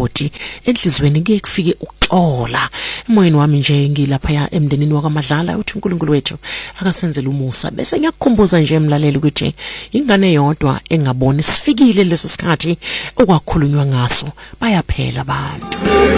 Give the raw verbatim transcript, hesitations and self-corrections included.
umakoti enhlizweni ke kufike ukuxola emoyeni wami nje ngilapha emndenini wakaMadlala uthi uNkulunkulu wethu akasenzele umusa bese ngiyakukhumbuza nje emlaleli ukuthi ingane yodwa engaboni sifikile leso sikhathi okwakhulunywa ngaso bayaphela abantu.